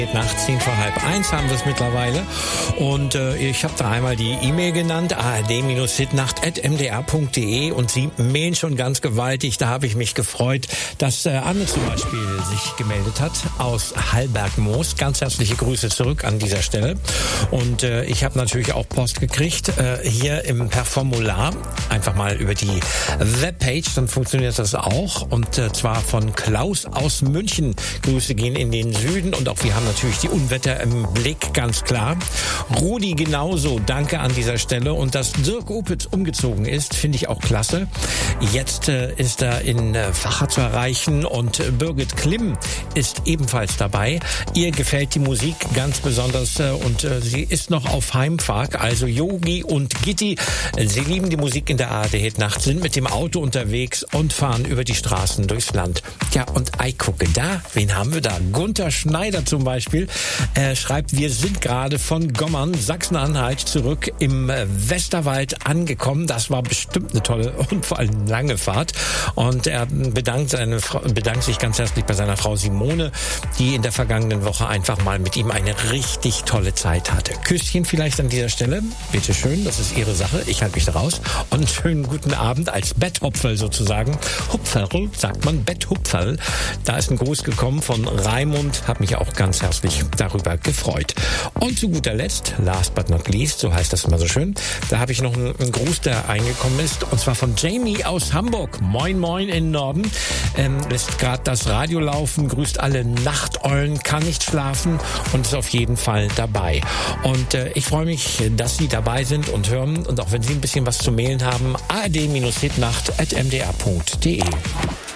Nach 1:10 haben wir es mittlerweile und ich habe da einmal die E-Mail genannt, ard-hitnacht@mdr.de, und Sie mailen schon ganz gewaltig. Da habe ich mich gefreut, dass Anne zum Beispiel sich gemeldet hat aus Hallbergmoos. Ganz herzliche Grüße zurück an dieser Stelle. Und ich habe natürlich auch Post gekriegt, hier per Formular, einfach mal über die Webpage, dann funktioniert das auch. Und zwar von Klaus aus München. Grüße gehen in den Süden, und auch wir haben natürlich die Unwetter im Blick, ganz klar. Rudi genauso, danke an dieser Stelle. Und dass Dirk Opitz umgezogen ist, finde ich auch klasse. Jetzt ist er in Vacha zu erreichen, und Birgit Klimm ist ebenfalls dabei. Ihr gefällt die Musik ganz besonders, und sie ist noch auf Heimfahrt. Also Yogi und Gitti, sie lieben die Musik in der ARD-Hit-Nacht, sind mit dem Auto unterwegs und fahren über die Straßen durchs Land. Ja, und gucke da, wen haben wir da? Gunther Schneider zum Beispiel schreibt, wir sind gerade von Gommern, Sachsen-Anhalt, zurück im Westerwald angekommen. Das war bestimmt eine tolle und vor allem lange Fahrt. Und er bedankt sich ganz herzlich bei seiner Frau Simone, die in der vergangenen Woche einfach mal mit ihm eine richtig tolle Zeit hatte. Küsschen vielleicht an dieser Stelle. Bitte schön, das ist Ihre Sache. Ich halte mich da raus. Und einen schönen guten Abend als Betthupferl sozusagen. Hupferl, sagt man, Betthupferl. Da ist ein Gruß gekommen von Raimund. Hab mich auch ganz herzlich darüber gefreut. Und zu guter Letzt, last but not least, so heißt das immer so schön, da habe ich noch einen Gruß, der eingekommen ist, und zwar von Jamie aus Hamburg. Moin, moin in Norden. Lässt gerade das Radio laufen, grüßt alle Nachteulen, kann nicht schlafen und ist auf jeden Fall dabei. Und ich freue mich, dass Sie dabei sind und hören, und auch wenn Sie ein bisschen was zu mailen haben, ard-hitnacht@mdr.de.